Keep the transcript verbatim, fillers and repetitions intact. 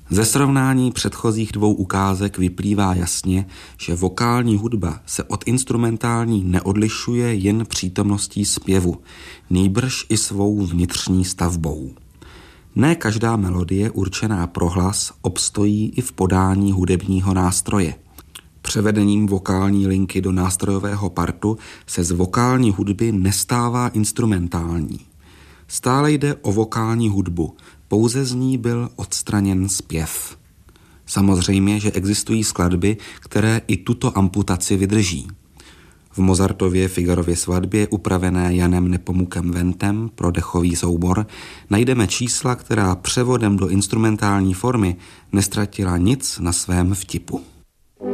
Ze srovnání předchozích dvou ukázek vyplývá jasně, že vokální hudba se od instrumentální neodlišuje jen přítomností zpěvu, nýbrž i svou vnitřní stavbou. Ne každá melodie určená pro hlas obstojí i v podání hudebního nástroje. Převedením vokální linky do nástrojového partu se z vokální hudby nestává instrumentální. Stále jde o vokální hudbu, pouze z ní byl odstraněn zpěv. Samozřejmě, že existují skladby, které i tuto amputaci vydrží. V Mozartově Figarově svatbě, upravené Janem Nepomukem Wentem pro dechový soubor, najdeme čísla, která převodem do instrumentální formy nestratila nic na svém vtipu.